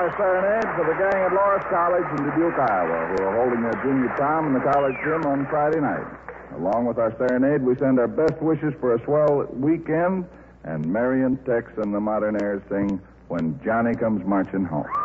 our serenade for the gang at Loras College in Dubuque, Iowa, who are holding their junior prom in the college gym on Friday night. Along with our serenade, we send our best wishes for a swell weekend, and Marion Tex and the Modernaires sing When Johnny Comes Marching Home.